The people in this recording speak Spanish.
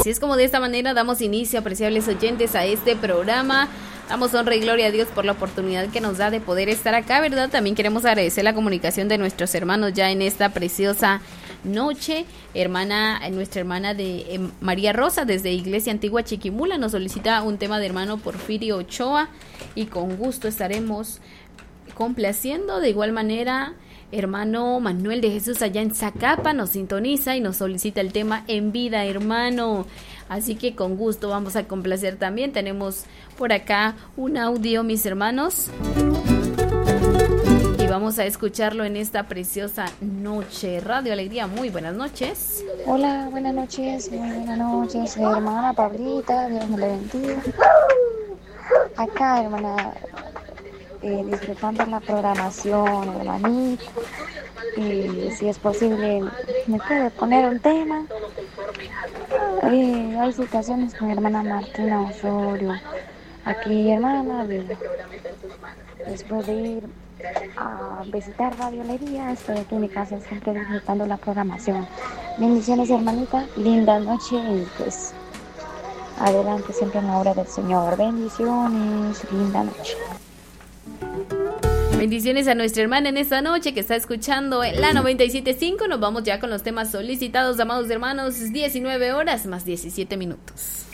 Así es como de esta manera damos inicio, apreciables oyentes, a este programa. Damos honra y gloria a Dios por la oportunidad que nos da de poder estar acá, ¿verdad? También queremos agradecer la comunicación de nuestros hermanos ya en esta preciosa noche. Nuestra hermana de María Rosa, desde Iglesia Antigua Chiquimula, nos solicita un tema de hermano Porfirio Ochoa y con gusto estaremos complaciendo. De igual manera, hermano Manuel de Jesús allá en Zacapa nos sintoniza y nos solicita el tema En Vida, hermano. Así que con gusto vamos a complacer también. Tenemos por acá un audio, mis hermanos, y vamos a escucharlo en esta preciosa noche. Radio Alegría, muy buenas noches. Hola, buenas noches, muy buenas noches, hermana Pablita, Dios me la bendiga. Acá, hermana, disfrutando la programación, hermanita, y si es posible, me puede poner un tema. Hay situaciones con mi hermana Martina Osorio. Aquí, hermana, después de ir a visitar Radio Alegría, estoy aquí en mi casa siempre disfrutando la programación. Bendiciones, hermanita, linda noche y pues adelante siempre en la obra del Señor. Bendiciones, linda noche. Bendiciones a nuestra hermana en esta noche que está escuchando la 97.5. Nos vamos ya con los temas solicitados, amados hermanos. 19 horas más 17 minutos.